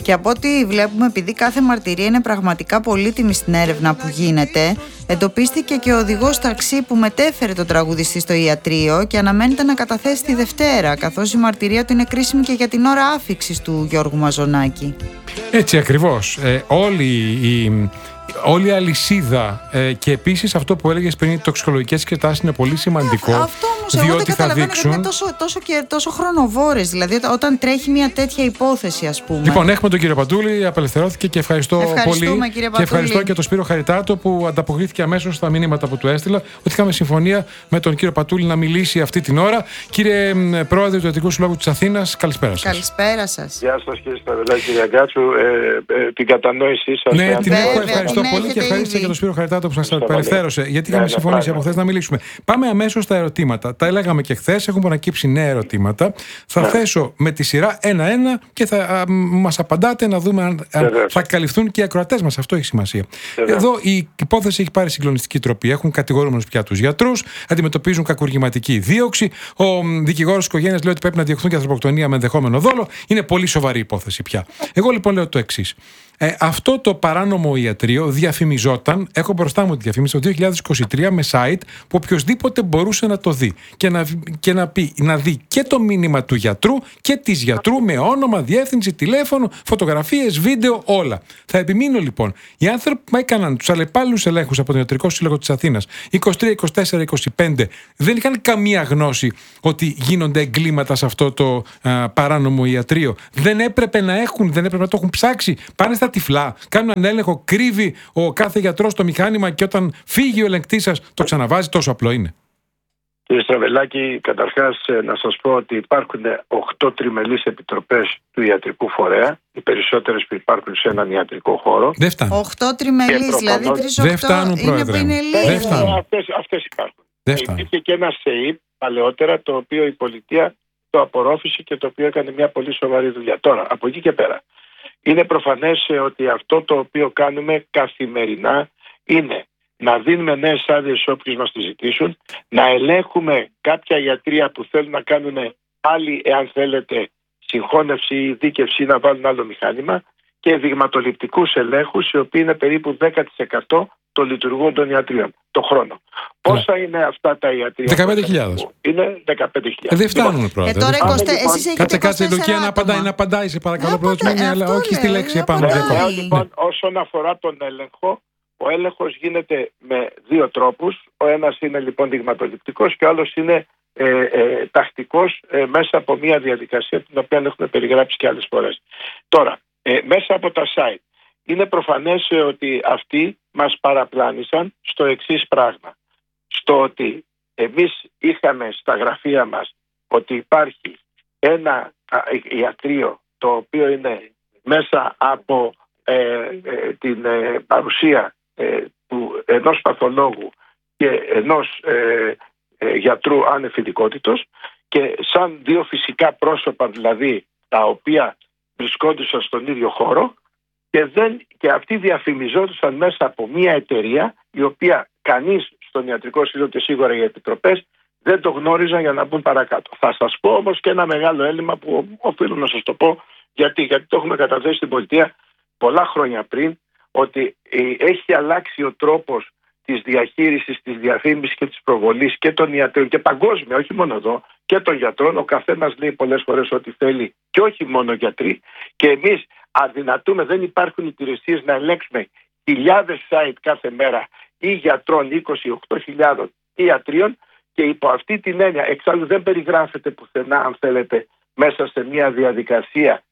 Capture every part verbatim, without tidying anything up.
Και από ό,τι βλέπουμε, επειδή κάθε μαρτυρία είναι πραγματικά πολύτιμη στην έρευνα που γίνεται, εντοπίστηκε και ο οδηγός ταξί που μετέφερε τον τραγουδιστή στο ιατρείο και αναμένεται να καταθέσει τη Δευτέρα, καθώς η μαρτυρία του είναι κρίσιμη και για την ώρα άφιξης του Γιώργου Μαζονάκη. Έτσι ακριβώς. Ε, όλη η... Όλη η αλυσίδα ε, και επίσης αυτό που έλεγες πριν, οι τοξικολογικές εξετάσεις είναι πολύ σημαντικό. Ε, αυτό όμως εγώ δεν καταλαβαίνω δείξουν... γιατί είναι τόσο, τόσο, και, τόσο χρονοβόρες, δηλαδή όταν τρέχει μια τέτοια υπόθεση, ας πούμε. Λοιπόν, έχουμε τον κύριο Παντούλη, απελευθερώθηκε και ευχαριστώ πολύ. Και ευχαριστώ και τον Σπύρο Χαριτάτο που ανταποκρίθηκε αμέσως στα μηνύματα που του έστειλα, ότι είχαμε συμφωνία με τον κύριο Παντούλη να μιλήσει αυτή την ώρα. Κύριε Πρόεδρε του Ιατρικού Συλλόγου της Αθήνας, καλησπέρα σας. Καλησπέρα σας. Γεια σας κύριε Σταυρελάκη, κύριε Γκάτσου, ε, ε, την κατανόησή σας. Ναι, την έχω, ευχαριστώ πολύ και ευχαριστώ και τον Σπύρο Χαριτάτο που σας απελευθέρωσε, γιατί είχαμε ναι, συμφωνήσει ναι, από χθες να μιλήσουμε. Πάμε αμέσως στα ερωτήματα. Τα έλεγαμε και χθες, έχουν ανακύψει νέα ερωτήματα. Θα ναι. θέσω με τη σειρά ένα-ένα και θα α, μας απαντάτε να δούμε αν, αν θα καλυφθούν και οι ακροατές μας. Αυτό έχει σημασία. Βεβαίως. Εδώ η υπόθεση έχει πάρει συγκλονιστική τροπή. Έχουν κατηγορούμενους πια τους γιατρούς, αντιμετωπίζουν κακουργηματική δίωξη. Ο δικηγόρος της οικογένειας λέει ότι πρέπει να διωχθούν και ανθρωποκτονία με ενδεχόμενο δόλο. Είναι πολύ σοβαρή υπόθεση πια. Εγώ λοιπόν λέω το εξής. Ε, αυτό το παράνομο ιατρείο διαφημιζόταν, έχω μπροστά μου τη διαφήμιση, το δύο χιλιάδες είκοσι τρία με site που οποιοσδήποτε μπορούσε να το δει και να, και να, πει, να δει και το μήνυμα του γιατρού και της γιατρού με όνομα, διεύθυνση, τηλέφωνο, φωτογραφίες, βίντεο, όλα. Θα επιμείνω λοιπόν, οι άνθρωποι που έκαναν τους αλλεπάλληλους ελέγχους από τον Ιατρικό Σύλλογο της Αθήνας είκοσι τρία, είκοσι τέσσερα, είκοσι πέντε δεν είχαν καμία γνώση ότι γίνονται εγκλήματα σε αυτό το α, παράνομο ιατρείο. Δεν έπρεπε να έχουν, δεν έπρεπε να το έχουν ψάξει. Πάνε στα τυφλά, κάνουν έναν έλεγχο, κρύβει ο κάθε γιατρός το μηχάνημα και όταν φύγει ο ελεγκτής σας το ξαναβάζει. Τόσο απλό είναι. Κύριε Στραβελάκη, καταρχάς να σας πω ότι υπάρχουν οκτώ τριμελείς επιτροπές του ιατρικού φορέα, οι περισσότερες που υπάρχουν σε έναν ιατρικό χώρο. Δεν φτάνουν. οκτώ τριμελείς, δηλαδή τρεις οκτώ. Δεν φτάνουν, Πρόεδρε. Είναι Δεν φτάνουν. Αυτές, αυτές υπάρχουν. Δεν φτάνουν. Υπήρχε και ένα ΣΕΙΠ παλαιότερα, το οποίο η πολιτεία το απορρόφησε και το οποίο έκανε μια πολύ σοβαρή δουλειά. Τώρα, από εκεί και πέρα, είναι προφανές ότι αυτό το οποίο κάνουμε καθημερινά είναι να δίνουμε νέες άδειες σε όποιους μας τις ζητήσουν, να ελέγχουμε κάποια ιατρεία που θέλουν να κάνουν άλλη, εάν θέλετε, συγχώνευση ή δίκευση ή να βάλουν άλλο μηχάνημα και δειγματοληπτικούς ελέγχους, οι οποίοι είναι περίπου δέκα τοις εκατό των λειτουργών των ιατρείων το χρόνο. Πόσα είναι αυτά τα ιατρεία? δεκαπέντε χιλιάδες. Είναι δεκαπέντε χιλιάδες. Ε, δεν φτάνουν, Πρόεδρε. Ε, τώρα είκοσι, εσείς έχετε κάτσε, κάτσε, Λουκία, να απαντάει, να απαντάει, σε παρακαλώ, Πρόεδρε, αλλά όχι στη λέξη επάνω. Ναι, λοιπόν, όσον αφορά τον έλεγχο, ο έλεγχος γίνεται με δύο τρόπους. Ο ένας είναι λοιπόν δειγματοληπτικός και ο άλλος είναι ε, ε, τακτικός ε, μέσα από μια διαδικασία την οποία έχουμε περιγράψει και άλλες φορές. Τώρα, ε, μέσα από τα site είναι προφανές ε, ότι αυτοί μας παραπλάνησαν στο εξής πράγμα. Στο ότι εμείς είχαμε στα γραφεία μας ότι υπάρχει ένα ιατρείο το οποίο είναι μέσα από ε, ε, την ε, παρουσία ε, του, ενός παθολόγου και ενός ε, ε, γιατρού ανεφηδικότητος και σαν δύο φυσικά πρόσωπα δηλαδή τα οποία βρισκόντουσαν στον ίδιο χώρο και, δεν, και αυτοί διαφημιζόντουσαν μέσα από μια εταιρεία η οποία κανείς στον Ιατρικό Σύλλογο και σίγουρα οι επιτροπές δεν το γνώριζαν για να μπουν παρακάτω. Θα σας πω όμως και ένα μεγάλο έλλειμμα που οφείλω να σας το πω γιατί, γιατί το έχουμε καταθέσει στην πολιτεία πολλά χρόνια πριν, ότι έχει αλλάξει ο τρόπος της διαχείρισης, της διαφήμισης και της προβολής και των ιατρών και παγκόσμια, όχι μόνο εδώ, και των γιατρών. Ο καθένας λέει πολλές φορές ό,τι θέλει και όχι μόνο γιατροί. Και εμείς αδυνατούμε, δεν υπάρχουν υπηρεσίες να ελέγξουμε χιλιάδες site κάθε μέρα ή γιατρών, είκοσι οκτώ χιλιάδες ιατρίων και υπό αυτή την έννοια, εξάλλου δεν περιγράφεται πουθενά, αν θέλετε, μέσα σε μια διαδικασία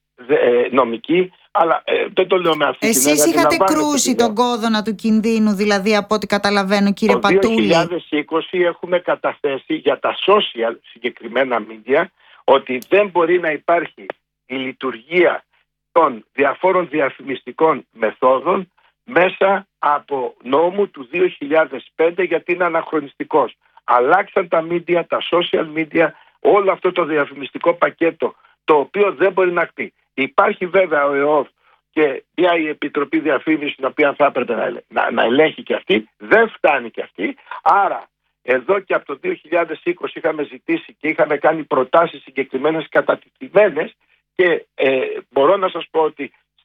νομική, αλλά ε, δεν το λέω με αυτή Εσείς την έννοια. Εσείς είχατε κρούσει τον κόδωνα του κινδύνου, δηλαδή από ό,τι καταλαβαίνω, κύριε το Πατούλη. Το δύο χιλιάδες είκοσι έχουμε καταθέσει για τα social συγκεκριμένα media ότι δεν μπορεί να υπάρχει η λειτουργία των διαφόρων διαφημιστικών μεθόδων μέσα από νόμου του δύο χιλιάδες πέντε γιατί είναι αναχρονιστικός. Αλλάξαν τα media, τα social media, όλο αυτό το διαφημιστικό πακέτο το οποίο δεν μπορεί να κτεί. Υπάρχει βέβαια ο ΕΟΦ και μια η Επιτροπή Διαφήμισης την οποία θα έπρεπε να, να, να ελέγχει και αυτή, δεν φτάνει και αυτή. Άρα εδώ και από το δύο χιλιάδες είκοσι είχαμε ζητήσει και είχαμε κάνει προτάσεις συγκεκριμένες κατατυπημένες και ε, μπορώ να σας πω ότι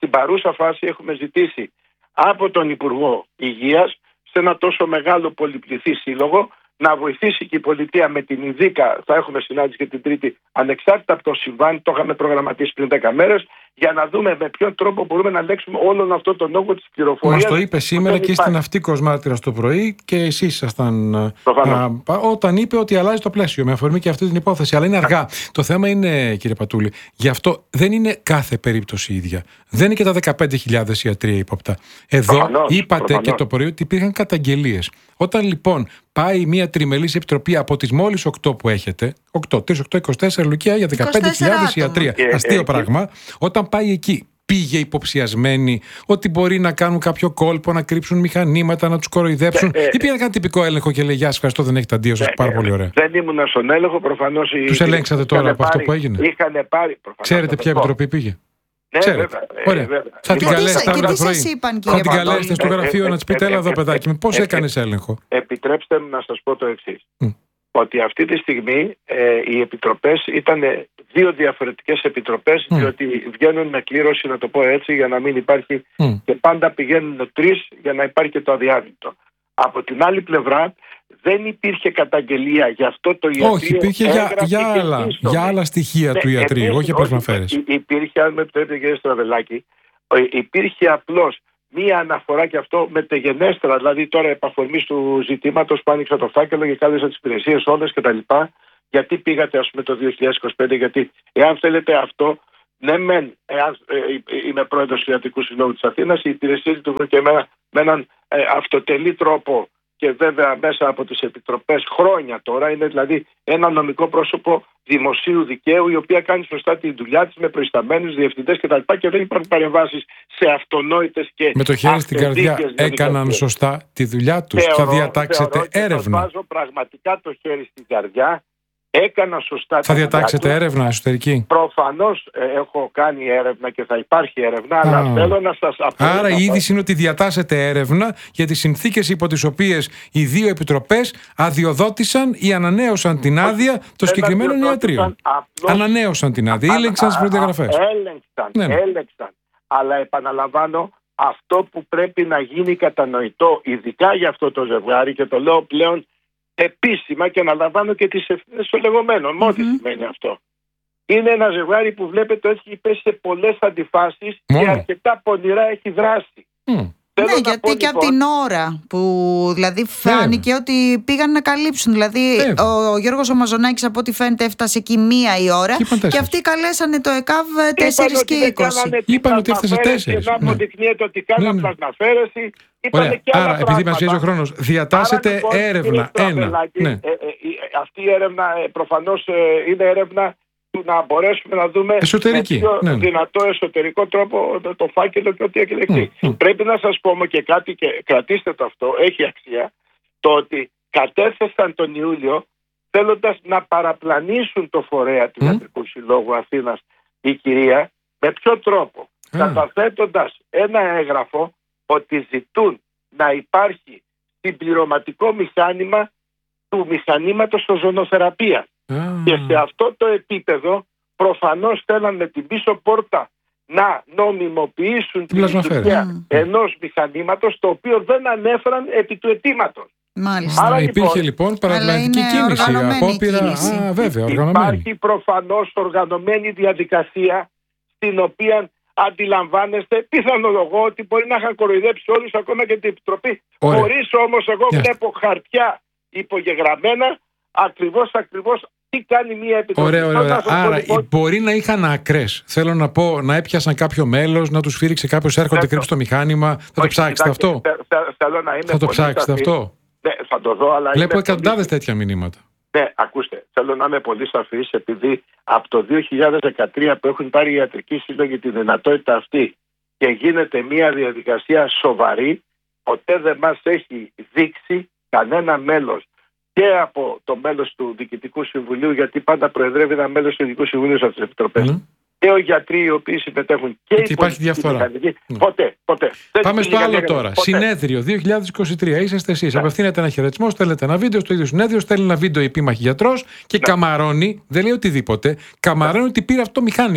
στην παρούσα φάση έχουμε ζητήσει από τον Υπουργό Υγείας σε ένα τόσο μεγάλο πολυπληθή σύλλογο να βοηθήσει και η πολιτεία με την ΙΔΙΚΑ. Θα έχουμε συνάντηση και την Τρίτη, ανεξάρτητα από το συμβάν, το είχαμε προγραμματίσει πριν δέκα μέρες, για να δούμε με ποιον τρόπο μπορούμε να λέξουμε όλον αυτό τον όγκο της πληροφορίας. Μας το είπε σήμερα και στην Ναυτίκος Μάρτυρας το πρωί και εσείς ήσασταν α, όταν είπε ότι αλλάζει το πλαίσιο με αφορμή και αυτή την υπόθεση. Αλλά είναι αργά. Το θέμα είναι, κύριε Πατούλη, γι' αυτό δεν είναι κάθε περίπτωση ίδια. Δεν είναι και τα δεκαπέντε χιλιάδες ιατροί ύποπτα. Εδώ προφανώς, είπατε προφανώς. Και το πρωί ότι υπήρχαν καταγγελίες. Όταν λοιπόν πάει μια τριμελής επιτροπή από τις μόλις οκτώ που έχετε, οκτώ, τρία, οκτώ, είκοσι τέσσερα Λουκία για δεκαπέντε χιλιάδες ιατρία. Ε, Αστείο ε, πράγμα. Ε, Όταν πάει εκεί, πήγε υποψιασμένοι ότι μπορεί να κάνουν κάποιο κόλπο, να κρύψουν μηχανήματα, να τους κοροϊδέψουν, ε, ε, ή πήγαν ένα τυπικό έλεγχο και λέει: Γεια σας, ευχαριστώ, δεν έχετε αντίο σας, ε, πάρα ε, πολύ ωραία. Δεν ήμουν στον έλεγχο, προφανώς. Τους ελέγξατε τώρα από αυτό που έγινε. Είχαν πάρει. Ξέρετε ποια επιτροπή πήγε? Ναι, Ξέρετε. Ωραία. Βέβαια. Θα την καλέσετε αύριο το πρωί. Θα την καλέσετε στο γραφείο να της πείτε: Έλα εδώ, παιδάκι μου, πώς έκανες έλεγχο? Επιτρέψτε μου να σας πω το εξής. Ότι αυτή τη στιγμή ε, οι επιτροπές ήταν δύο διαφορετικές επιτροπές, mm. διότι βγαίνουν με κλήρωση, να το πω έτσι, για να μην υπάρχει mm. και πάντα πηγαίνουν τρεις για να υπάρχει και το αδιάδεικτο. Από την άλλη πλευρά δεν υπήρχε καταγγελία για αυτό το ιατρείο. Όχι, υπήρχε για, για, άλλα, για άλλα στοιχεία ναι, του ιατρείου, όχι απλώς αναφέρες. Υπήρχε, αν με επιτρέπετε κύριε Στραβελάκη, υπήρχε απλώς μία αναφορά και αυτό μετεγενέστερα, δηλαδή τώρα επ' αφορμής του ζητήματος που άνοιξα το φάκελο και κάλεσα τις υπηρεσίες όλες κτλ. Γιατί πήγατε, ας πούμε, το δύο χιλιάδες είκοσι πέντε, γιατί εάν θέλετε αυτό, ναι, μεν, εάν ε, είμαι πρόεδρος του Ιατρικού Συλλόγου της Αθήνας, οι υπηρεσίες λειτουργούν και με, με έναν ε, αυτοτελή τρόπο και βέβαια μέσα από τις επιτροπές χρόνια τώρα. Είναι δηλαδή ένα νομικό πρόσωπο δημοσίου δικαίου, η οποία κάνει σωστά τη δουλειά της με προϊσταμένους διευθυντές κτλ. Και, και δεν υπάρχουν παρεμβάσεις σε αυτονόητες και με το χέρι στην καρδιά έκαναν σωστά τη δουλειά τους. Θεωρώ, θα διατάξετε θεωρώ έρευνα. Θα βάζω πραγματικά το χέρι στην καρδιά. Έκανα σωστά. Θα διατάξετε έρευνα εσωτερική? Προφανώς ε, έχω κάνει έρευνα και θα υπάρχει έρευνα, Α. αλλά θέλω να σας αποδείξω. Άρα η είδηση είναι ότι διατάσσετε έρευνα για τις συνθήκες υπό τις οποίες οι δύο επιτροπές αδειοδότησαν ή ανανέωσαν την άδεια των συγκεκριμένων ιατρίων. Ανανέωσαν την άδεια, ήλεγξαν τις προδιαγραφές. Έλεγξαν, ναι. έλεγξαν. Αλλά επαναλαμβάνω, αυτό που πρέπει να γίνει κατανοητό, ειδικά για αυτό το ζευγάρι, και το λέω πλέον επίσημα και να λαμβάνω και τις ευθύνες των λεγόμενων. Mm-hmm. Ό,τι σημαίνει αυτό. Είναι ένα ζευγάρι που βλέπετε έχει πέσει σε πολλές αντιφάσεις και αρκετά πονηρά έχει δράσει. Mm. Ναι, γιατί πω, και λοιπόν, από την ώρα που δηλαδή φάνηκε yeah. ότι πήγαν να καλύψουν. Δηλαδή yeah. ο, ο Γιώργος ο Μαζονάκης, από ό,τι φαίνεται, έφτασε εκεί μία η ώρα και, και αυτοί καλέσανε το ΕΚΑΒ τέσσερα και είκοσι. Είπαν ότι έφτασε τέσσερα. Και να αποδεικνύεται ότι κάναν πλασμαφέρεση. Ωραία. Άρα, επειδή μας πιέζει ο χρόνος, διατάσσετε Άρα, λοιπόν, έρευνα. Ένα. Ναι. Ε, ε, ε, αυτή η έρευνα ε, προφανώς ε, είναι έρευνα του να μπορέσουμε να δούμε εσωτερική, με πιο ναι, ναι. δυνατό εσωτερικό τρόπο το, το φάκελο και ό,τι έχει λεχθεί. Mm, mm. Πρέπει να σας πω και κάτι, και κρατήστε το αυτό, έχει αξία, το ότι κατέθεσαν τον Ιούλιο θέλοντας να παραπλανήσουν το φορέα του Ιατρικού mm. Συλλόγου Αθήνας η κυρία. Με ποιο τρόπο? Mm. Καταθέτοντας ένα έγγραφο ότι ζητούν να υπάρχει συμπληρωματικό μηχάνημα του μηχανήματος στο ζωνοθεραπεία. Mm. Και σε αυτό το επίπεδο προφανώς θέλαν με την πίσω πόρτα να νομιμοποιήσουν την λειτουργία mm. ενός μηχανήματος, το οποίο δεν ανέφεραν επί του αιτήματος. Μάλιστα. Άρα, υπήρχε λοιπόν παραπλανητική κίνηση, απόπειρα. Α, βέβαια, οργανωμένη. Υπάρχει προφανώς οργανωμένη διαδικασία, στην οποία αντιλαμβάνεστε, πιθανολογώ ότι μπορεί να είχαν κοροϊδέψει όλους, ακόμα και την Επιτροπή, χωρίς όμως εγώ yeah. βλέπω χαρτιά υπογεγραμμένα ακριβώς ακριβώς τι κάνει μια Επιτροπή. Ωραία, ωραία. Άρα λοιπόν, μπορεί να είχαν ακρές. Θέλω να πω, να έπιασαν κάποιο μέλος, να τους φύριξε κάποιος, έρχονται κρύψει το μηχάνημα. Θα Όχι, το ψάξετε αυτό? Θε, θε, θέλω να είμαι θα το ψάξετε σαφή. Αυτό? Ναι, θα το δω, αλλά βλέπω εκατοντάδες τέτοια μηνύματα. Ναι, ακούστε, θέλω να είμαι πολύ σαφής, επειδή από το δύο χιλιάδες δεκατρία που έχουν πάρει οι ιατρικοί σύλλογοι τη δυνατότητα αυτή και γίνεται μια διαδικασία σοβαρή, ποτέ δεν μας έχει δείξει κανένα μέλος, και από το μέλος του Διοικητικού Συμβουλίου, γιατί πάντα προεδρεύει ένα μέλος του Διοικητικού Συμβουλίου σε αυτές τις επιτροπές, mm. και οι γιατροί οι οποίοι συμμετέχουν και γιατί υπάρχει διαφορά. Mm. Ποτέ, ποτέ. Πάμε στο άλλο τώρα. Ποτέ. Συνέδριο δύο χιλιάδες είκοσι τρία. Είσαστε εσείς. Yeah. Απευθύνεται ένα χαιρετισμό, στέλνετε ένα βίντεο στο ίδιο συνέδριο, στέλνει ένα βίντεο η επίμαχη γιατρός και yeah. καμαρώνει, δεν λέει οτιδήποτε, καμαρώνει yeah. ότι πήρε αυτό το μηχάνημα.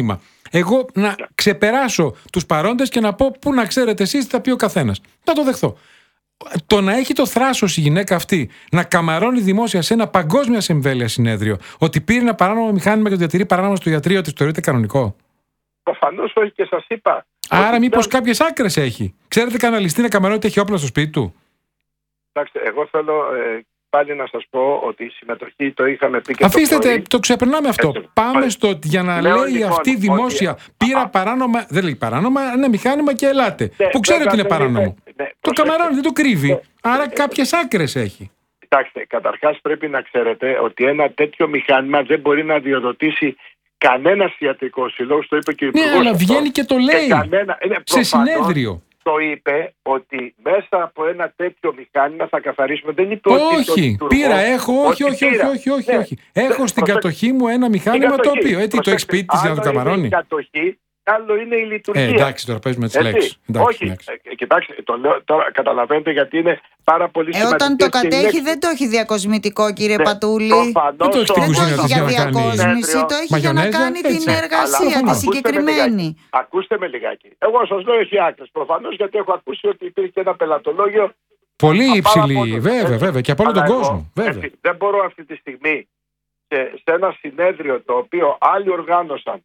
εγώ να ξεπεράσω τους παρόντες και να πω πού να ξέρετε εσείς τι θα πει ο καθένας. Να το δεχθώ. Το να έχει το θράσος η γυναίκα αυτή να καμαρώνει δημόσια σε ένα παγκόσμια εμβέλεια συνέδριο ότι πήρε ένα παράνομο μηχάνημα και το διατηρεί παράνομα στο ιατρείο, ότι θεωρείται κανονικό? Προφανώς όχι, και σας είπα. Άρα μήπως δεν... κάποιες άκρες έχει? Ξέρετε κανένα ληστή να καμαρώνει ότι έχει όπλα στο σπίτι του? Εντάξει, εγώ θέλω ε, πάλι να σας πω ότι η συμμετοχή το είχαμε πει και Αφήστε το πρωί. το ξεπερνάμε αυτό. Έτσι. Πάμε Ά, στο ότι για να λέω, λέει λοιπόν, αυτή δημόσια ότι... πήρα Α, παράνομα, δεν λέει παράνομα, ένα μηχάνημα και ελάτε. Ναι, που ξέρει ότι είναι παράνομο. Ναι, ναι, το καμαρώνει, δεν το κρύβει. Ναι, άρα ναι, κάποιες άκρες έχει. Κοιτάξτε, καταρχάς πρέπει να ξέρετε ότι ένα τέτοιο μηχάνημα δεν μπορεί να διοδοτήσει κανένας ιατρικός σύλλογος, το είπε και ο Υπουργός. Ναι, αλλά βγαίνει και το λέει και κανένα, είναι, σε συνέδριο. Το είπε ότι μέσα από ένα τέτοιο μηχάνημα θα καθαρίσουμε. Δεν είπε όχι, ότι. Όχι, πήρα, έχω, όχι, όχι, όχι, όχι, όχι, ναι. όχι. Έχω ναι, στην προσέ... κατοχή μου ένα μηχάνημα το οποίο. Έτσι, το έχει σπίτι της για να το καμαρώνει. Κατοχή, άλλο είναι η λειτουργία. Ε, εντάξει, τώρα παίζουμε τις λέξεις. Όχι, εντάξει. Ε, κοιτάξτε, το λέω τώρα, καταλαβαίνετε γιατί είναι πάρα πολύ σημαντικό. Ε, όταν το κατέχει δεν το έχει διακοσμητικό, κύριε ναι, Πατούλη. Δεν το έχει στην κουζίνα για διακόσμηση, το έχει για να κάνει την εργασία τη συγκεκριμένη. Ακούστε με λιγάκι. Εγώ σας λέω έχει άκρες προφανώς, γιατί έχω ακούσει ότι υπήρχε ένα πελατολόγιο πολύ υψηλή, βέβαια, βέβαια, και από όλο τον κόσμο. Δεν μπορώ αυτή τη στιγμή σε ένα συνέδριο το οποίο άλλοι οργάνωσαν.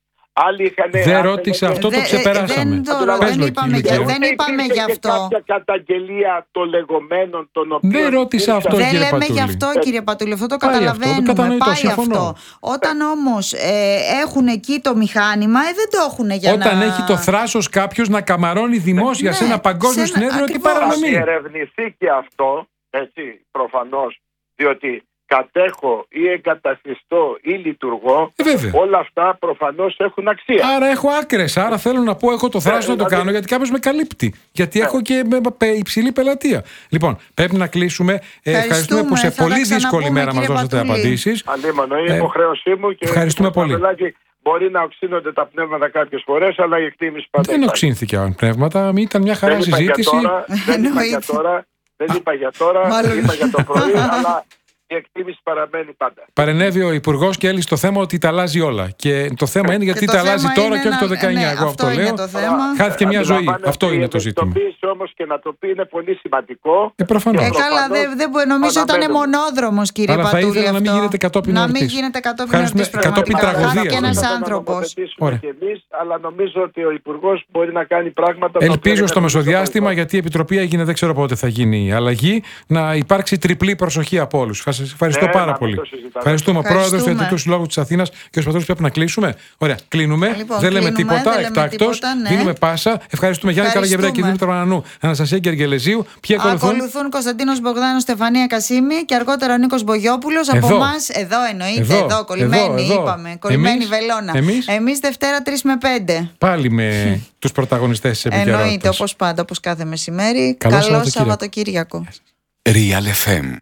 Δεν ρώτησα αυτό, το ξεπεράσαμε. Δεν, το, δεν είπαμε, για, δεν είπαμε γι' αυτό. Κάποια καταγγελία των λεγόμενων των οποίων... Δεν ρώτησα αυτό, δεν κύριε λέμε Πατούλη. Γι' αυτό, κύριε Πατούλη, αυτό το πάει καταλαβαίνουμε. Αυτό, το πάει αυτό. Όταν όμως ε, έχουν εκεί το μηχάνημα, ε, δεν το έχουν για Όταν να... έχει το θράσος κάποιος να καμαρώνει δημόσια ναι, σε ένα παγκόσμιο σε συνέδριο, ότι παρανομή. Θα ερευνηθεί και αυτό, έτσι, προφανώς, διότι κατέχω ή εγκαταστηστώ ή λειτουργώ, ε, όλα αυτά προφανώς έχουν αξία. Άρα έχω άκρες. Άρα θέλω να πω, έχω το θράσος ε, να το δηλαδή... κάνω, γιατί κάποιος με καλύπτει. Γιατί ε. έχω και υψηλή πελατεία. Λοιπόν, πρέπει να κλείσουμε. Ε, ευχαριστούμε που σε πολύ δύσκολη μέρα μας δώσατε απαντήσεις. Αλίμονο, είναι υποχρέωσή μου και ευχαριστούμε πολύ. Μπορεί να οξύνονται τα πνεύματα κάποιες φορές, αλλά η εκτίμηση πάντα. Δεν οξύνθηκε πνεύματα, ήταν μια χαρά συζήτηση. Δεν είπα για τώρα, δεν είπα για τώρα, δεν είπα για το πρωί, αλλά η εκτίμηση παραμένει πάντα. Παρενέβη ο Υπουργός και έλυσε το θέμα ότι τα αλλάζει όλα. Και το θέμα είναι γιατί τα αλλάζει τώρα και όχι το δεκαεννιά. Ναι, Εγώ αυτό, αυτό λέω. Το θέμα. Χάθηκε μια ζωή. Αυτό είναι το ζήτημα. Η ευαισθητοποίηση όμως και να το πει είναι πολύ σημαντικό. Ε, προφανώς. Ε, καλά, δεν δε, νομίζω ότι ήταν μονόδρομος, κύριε αλλά Πατούλη. Αλλά θα ήθελα αυτό. να μην γίνεται κατόπιν Να μην γίνεται κατόπιν εορτής. Κατόπιν τραγωδίας. Και ένας άνθρωπος. Αλλά νομίζω ότι ο Υπουργός μπορεί να κάνει πράγματα. Ελπίζω στο μεσοδιάστημα, γιατί η Επιτροπή έγινε, δεν ξέρω πότε θα γίνει η αλλαγή, να υπάρξει τριπλή προσοχή από όλους. Ευχαριστώ πάρα πολύ. Ευχαριστούμε. Ο πρόεδρος του Ιατρικού Συλλόγου της Αθήνας και ο Πατούλης, πρέπει να κλείσουμε. Ωραία, κλείνουμε. Λοιπόν, δεν κλείνουμε, λέμε τίποτα. Εκτάκτος. Ναι. Δίνουμε πάσα. Ευχαριστούμε Γιάννη Καραγευρέα και Δήμητρο Πανανού, Αναστασία Γεργελεζίου. Ποιοι ακολουθούν? Ακολουθούν Κωνσταντίνος Μπογδάνος, Στεφανία Κασίμη και αργότερα ο Νίκος Μπογιόπουλος. Από εμάς, εδώ εννοείται, εδώ, εδώ κολλημένοι εδώ, είπαμε. Κολλημένη βελόνα. Εμείς Δευτέρα τρεις με πέντε. Πάλι με τους πρωταγωνιστές της επικαιρότητας. Εννοείται, όπως πάντα, όπως κάθε μεσημέρι. Καλό Σαββατοκύριακο. Real εφ εμ.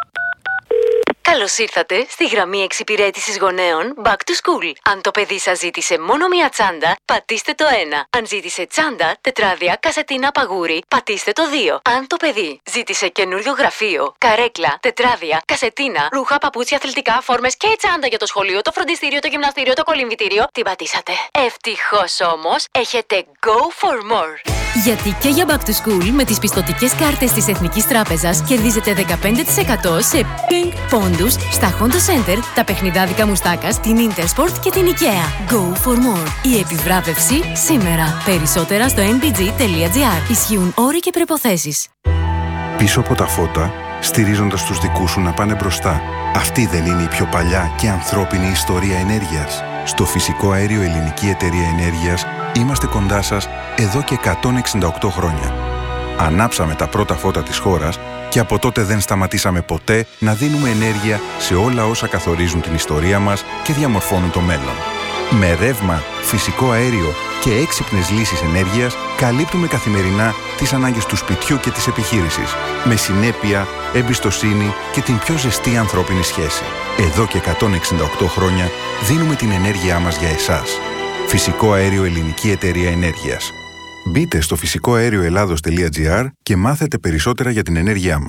Καλώς ήρθατε στη γραμμή εξυπηρέτησης γονέων Back to School. Αν το παιδί σας ζήτησε μόνο μία τσάντα, πατήστε το ένα. Αν ζήτησε τσάντα, τετράδια, κασετίνα, παγούρι, πατήστε το δύο. Αν το παιδί ζήτησε καινούριο γραφείο, καρέκλα, τετράδια, κασετίνα, ρούχα, παπούτσια, αθλητικά, φόρμες και τσάντα για το σχολείο, το φροντιστήριο, το γυμναστήριο, το κολυμβητήριο, την πατήσατε. Ευτυχώς όμως, έχετε Go for More. Γιατί και για Back to School με τις πιστωτικές κάρτες της Εθνικής Τράπεζας κερδίζετε δεκαπέντε τοις εκατό σε Pink πόντους στα Honda Center, τα παιχνιδάδικα Μουστάκας, την Intersport και την IKEA. Go for more. Η επιβράβευση σήμερα. Περισσότερα στο εν μπι τζι τελεία τζι άρ. Ισχύουν όροι και προϋποθέσεις. Πίσω από τα φώτα, στηρίζοντας τους δικούς σου να πάνε μπροστά. Αυτή δεν είναι η πιο παλιά και ανθρώπινη ιστορία ενέργειας? Στο Φυσικό Αέριο Ελληνική Εταιρεία Ενέργειας είμαστε κοντά σας εδώ και εκατόν εξήντα οκτώ χρόνια. Ανάψαμε τα πρώτα φώτα της χώρας και από τότε δεν σταματήσαμε ποτέ να δίνουμε ενέργεια σε όλα όσα καθορίζουν την ιστορία μας και διαμορφώνουν το μέλλον. Με ρεύμα, φυσικό αέριο και έξυπνες λύσεις ενέργειας καλύπτουμε καθημερινά τις ανάγκες του σπιτιού και της επιχείρησης, με συνέπεια, εμπιστοσύνη και την πιο ζεστή ανθρώπινη σχέση. Εδώ και εκατόν εξήντα οκτώ χρόνια δίνουμε την ενέργειά μας για εσάς. Φυσικό Αέριο Ελληνική Εταιρεία Ενέργειας. Μπείτε στο φυσικό αέριο ελλάδος τελεία τζι άρ και μάθετε περισσότερα για την ενέργειά μας.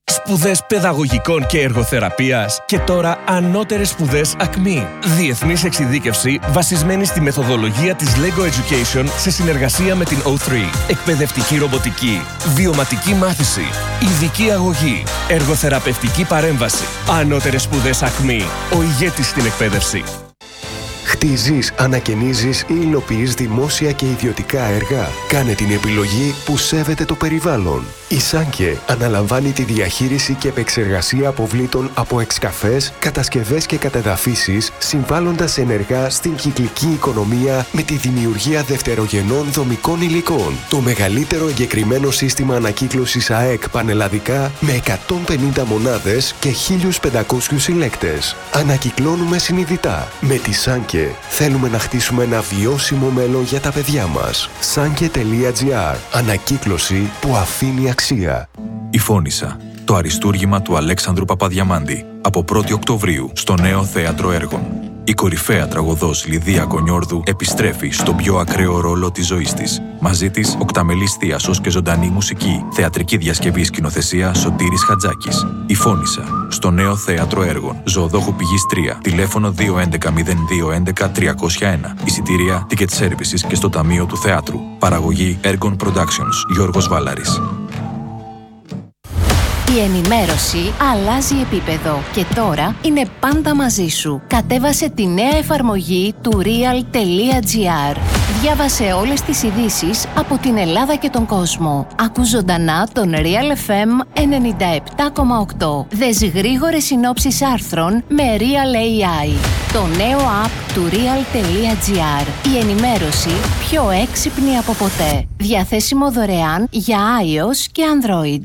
Σπουδές παιδαγωγικών και εργοθεραπείας και τώρα ανώτερες σπουδές ΑΚΜΗ. Διεθνής εξειδίκευση βασισμένη στη μεθοδολογία της Lego Education σε συνεργασία με την ο θρι. Εκπαιδευτική ρομποτική, βιωματική μάθηση, ειδική αγωγή, εργοθεραπευτική παρέμβαση. Ανώτερες σπουδές ΑΚΜΗ. Ο ηγέτης στην εκπαίδευση. Χτίζεις, ανακαινίζεις ή υλοποιείς δημόσια και ιδιωτικά έργα. Κάνε την επιλογή που σέβεται το περιβάλλον. Η Σάνκε αναλαμβάνει τη διαχείριση και επεξεργασία αποβλήτων από εξκαφές, κατασκευές και κατεδαφίσεις, συμβάλλοντας ενεργά στην κυκλική οικονομία με τη δημιουργία δευτερογενών δομικών υλικών. Το μεγαλύτερο εγκεκριμένο σύστημα ανακύκλωσης ΑΕΚ πανελλαδικά με εκατόν πενήντα μονάδες και χίλιους πεντακόσιους συλλέκτες. Ανακυκλώνουμε συνειδητά. Με τη Σάνκε θέλουμε να χτίσουμε ένα βιώσιμο μέλλον για τα παιδιά μας. Σάνκε τελεία τζι άρ. Ανακύκλωση που αφήνει αξία. Η Φώνισσα. Το αριστούργημα του Αλέξανδρου Παπαδιαμάντη. Από πρώτη Οκτωβρίου στο Νέο Θέατρο Έργων. Η κορυφαία τραγωδός Λιδία Κονιόρδου επιστρέφει στον πιο ακραίο ρόλο της ζωής της. Μαζί της, οκταμελής θίασος και ζωντανή μουσική. Θεατρική διασκευή σκηνοθεσία Σωτήρης Χατζάκης. Η Φώνισσα. Στο Νέο Θέατρο Έργων. Ζωοδόχου Πηγής τρία. Τηλέφωνο δύο έντεκα μηδέν δύο έντεκα τριακόσια ένα. Εισιτήρια Ticket Services και στο Ταμείο του Θεάτρου. Παραγωγή Ergon Productions. Γιώργος Βάλαρης. Η ενημέρωση αλλάζει επίπεδο και τώρα είναι πάντα μαζί σου. Κατέβασε τη νέα εφαρμογή του real τελεία τζι άρ. Διάβασε όλες τις ειδήσεις από την Ελλάδα και τον κόσμο. Ακού ζωντανά τον Real εφ εμ ενενήντα επτά κόμμα οκτώ. Δες γρήγορες συνόψεις άρθρων με Real έι άι. Το νέο app του real τελεία τζι άρ. Η ενημέρωση πιο έξυπνη από ποτέ. Διαθέσιμο δωρεάν για iOS και Android.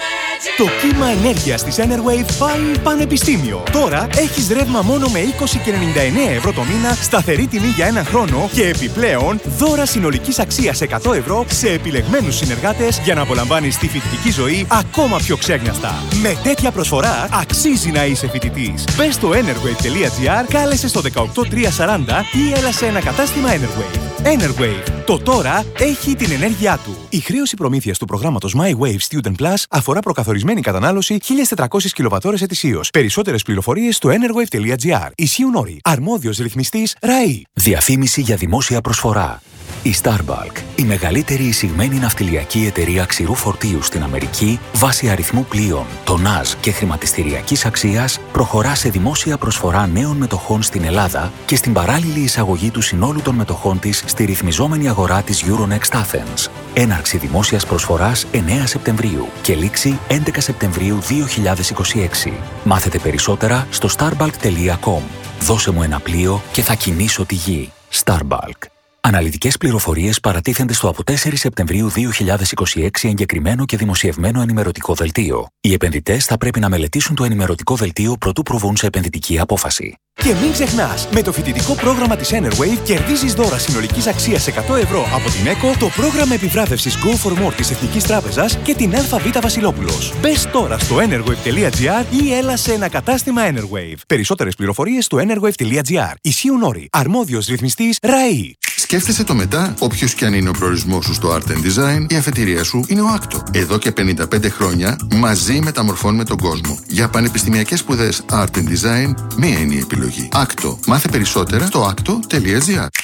Το κύμα ενέργειας της Enerwave πάει πανεπιστήμιο. Τώρα έχεις ρεύμα μόνο με είκοσι και ενενήντα εννέα ευρώ το μήνα, σταθερή τιμή για ένα χρόνο και επιπλέον δώρα συνολικής αξίας εκατό ευρώ σε επιλεγμένους συνεργάτες για να απολαμβάνεις τη φοιτητική ζωή ακόμα πιο ξέγνιαστα. Με τέτοια προσφορά αξίζει να είσαι φοιτητής. Μπες στο enerwave τελεία τζι άρ, κάλεσε στο δεκαοκτώ τριακόσια σαράντα ή έλα σε ένα κατάστημα Enerwave. Enerwave. Το τώρα έχει την ενέργειά του. Η χρέωση προμήθειας του προγράμματος My Wave Student Plus αφορά προκαθορισμένη κατανάλωση χίλιες τετρακόσιες κιλοβατώρες ετησίως. Περισσότερες πληροφορίες στο enerwave τελεία τζι άρ. Ισχύουν όροι. Αρμόδιος ρυθμιστής ΡΑΗ. Διαφήμιση για δημόσια προσφορά. Η Starbulk, η μεγαλύτερη εισηγμένη ναυτιλιακή εταιρεία ξηρού φορτίου στην Αμερική, βάσει αριθμού πλοίων, τονάζ και χρηματιστηριακής αξίας, προχωρά σε δημόσια προσφορά νέων μετοχών στην Ελλάδα και στην παράλληλη εισαγωγή του συνόλου των μετοχών της στη ρυθμιζόμενη αγορά της Euronext Athens. Έναρξη δημόσιας προσφοράς εννέα Σεπτεμβρίου και λήξη έντεκα Σεπτεμβρίου δύο χιλιάδες είκοσι έξι. Μάθετε περισσότερα στο starbulk τελεία com. Δώσε μου ένα πλοίο και θα κινήσω τη γη. Starbulk. Αναλυτικές πληροφορίες παρατίθενται στο από τέσσερις Σεπτεμβρίου δύο χιλιάδες είκοσι έξι εγκεκριμένο και δημοσιευμένο ενημερωτικό δελτίο. Οι επενδυτές θα πρέπει να μελετήσουν το ενημερωτικό δελτίο προτού προβούν σε επενδυτική απόφαση. Και μην ξεχνάς, με το φοιτητικό πρόγραμμα της Enerwave κερδίζεις δώρα συνολικής αξίας εκατό ευρώ από την ΕΚΟ, το πρόγραμμα επιβράβευσης Go for More της Εθνικής Τράπεζας και την ΑΒ Βασιλόπουλος. Μπες τώρα στο enerwave τελεία τζι άρ ή έλα σε ένα κατάστημα Enerwave. Περισσότερες πληροφορίες στο enerwave τελεία τζι άρ. Ισχύουν όροι. Αρμόδιος ρυθμιστής ΡΑΗ. Σκέφτεσαι το μετά, όποιος και αν είναι ο προορισμός σου στο Art and Design, η αφετηρία σου είναι ο Άκτο. Εδώ και πενήντα πέντε χρόνια μαζί μεταμορφώνουμε τον κόσμο. Για πανεπιστημιακές σπουδές Art and Design, μία είναι η επιλογή. Άκτο. Μάθε περισσότερα στο άκτο τελεία τζι άρ.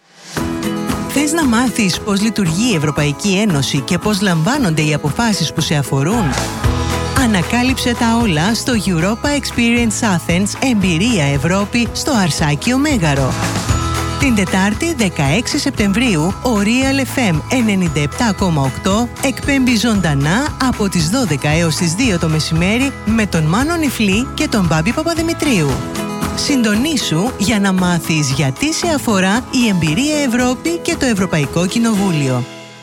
Θες να μάθεις πώς λειτουργεί η Ευρωπαϊκή Ένωση και πώς λαμβάνονται οι αποφάσεις που σε αφορούν? Ανακάλυψε τα όλα στο Europa Experience Athens Εμπειρία Ευρώπη στο Αρσάκιο Μέγαρο. Την Τετάρτη δεκαέξι Σεπτεμβρίου ο Real εφ εμ ενενήντα επτά κόμμα οκτώ εκπέμπει ζωντανά από τις δώδεκα έως τις δύο το μεσημέρι με τον Μάνο Νιφλή και τον Μπάμπη Παπαδημητρίου. Συντονίσου για να μάθεις γιατί σε αφορά η Εμπειρία Ευρώπη και το Ευρωπαϊκό Κοινοβούλιο.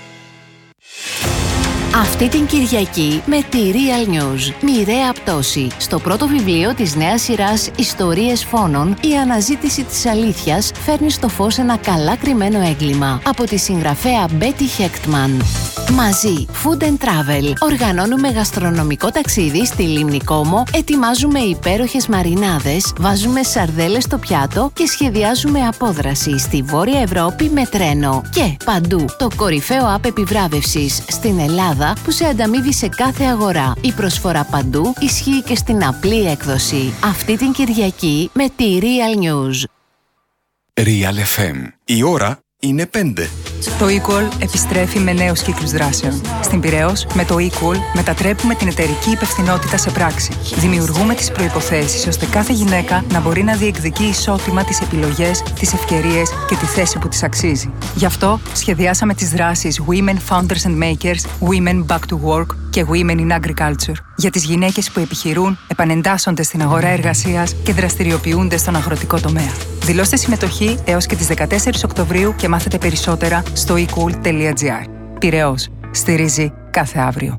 Αυτή την Κυριακή με τη Real News, μοιραία πτώση. Στο πρώτο βιβλίο της νέας σειράς «Ιστορίες φόνων», η αναζήτηση της αλήθειας φέρνει στο φως ένα καλά κρυμμένο έγκλημα από τη συγγραφέα Μπέτι Χέκτμαν. Μαζί, Food and Travel. Οργανώνουμε γαστρονομικό ταξίδι στη Λίμνη Κόμο, ετοιμάζουμε υπέροχες μαρινάδες, βάζουμε σαρδέλες στο πιάτο και σχεδιάζουμε απόδραση στη Βόρεια Ευρώπη με τρένο. Και παντού, το κορυφαίο app επιβράβευσης στην Ελλάδα που σε ανταμείβει σε κάθε αγορά. Η προσφορά παντού ισχύει και στην απλή έκδοση. Αυτή την Κυριακή με τη Real News. Real εφ εμ. Η ώρα είναι πέντε. Το eQual επιστρέφει με νέους κύκλους δράσεων. Στην Πειραιώς, με το eQual μετατρέπουμε την εταιρική υπευθυνότητα σε πράξη. Δημιουργούμε τις προϋποθέσεις ώστε κάθε γυναίκα να μπορεί να διεκδικεί ισότιμα τις επιλογές, τις ευκαιρίες και τη θέση που της αξίζει. Γι' αυτό σχεδιάσαμε τις δράσεις Women Founders and Makers, Women Back to Work και Women in Agriculture για τις γυναίκες που επιχειρούν, επανεντάσσονται στην αγορά εργασίας και δραστηριοποιούνται στον αγροτικό τομέα. Δηλώστε συμμετοχή έως και τις δεκατέσσερις Οκτωβρίου και μάθετε περισσότερα στο ecool τελεία gr. Πειραιώς. Στηρίζει κάθε αύριο.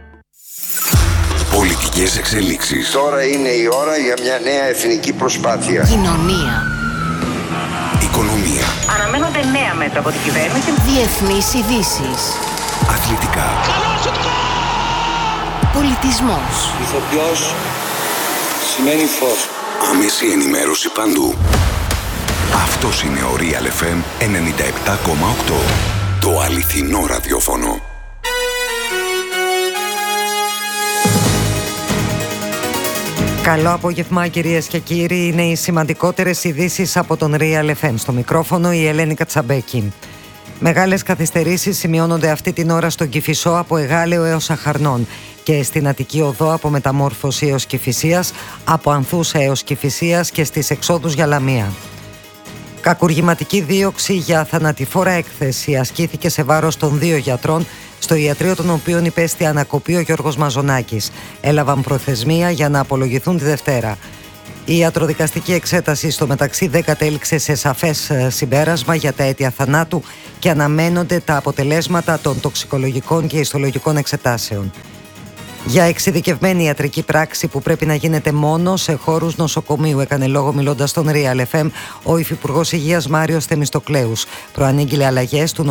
Πολιτικές εξελίξεις. Τώρα είναι η ώρα για μια νέα εθνική προσπάθεια. Κοινωνία. Οικονομία. Αναμένονται νέα μέτρα από την κυβέρνηση. Διεθνείς ειδήσεις. Αθλητικά. Πολιτισμός. Ηθοποιός σημαίνει φως. Άμεση ενημέρωση παντού. Αυτός είναι ο Real εφ εμ ενενήντα επτά κόμμα οκτώ. Το αληθινό ραδιόφωνο. Καλό απόγευμα κυρίες και κύριοι. Είναι οι σημαντικότερες ειδήσεις από τον Real εφ εμ. Στο μικρόφωνο η Ελένη Κατσαμπέκη. Μεγάλες καθυστερήσεις σημειώνονται αυτή την ώρα στον Κηφισό από Εγάλεο έως Αχαρνών και στην Αττική Οδό από Μεταμόρφωση έως Κηφισίας, από Ανθούσα έως Κηφισίας και στις εξόδους για Λαμία. Κακουργηματική δίωξη για θανατηφόρα έκθεση ασκήθηκε σε βάρος των δύο γιατρών στο ιατρείο των οποίων υπέστη ανακοπή ο Γιώργος Μαζονάκης. Έλαβαν προθεσμία για να απολογηθούν τη Δευτέρα. Η ιατροδικαστική εξέταση στο μεταξύ δεν κατέληξε σε σαφές συμπέρασμα για τα αίτια θανάτου και αναμένονται τα αποτελέσματα των τοξικολογικών και ιστολογικών εξετάσεων. Για εξειδικευμένη ιατρική πράξη που πρέπει να γίνεται μόνο σε χώρους νοσοκομείου, έκανε λόγο μιλώντας στον Real εφ εμ ο Υφυπουργός Υγείας Μάριος Θεμιστοκλέους. Προανήγγειλε αλλαγές του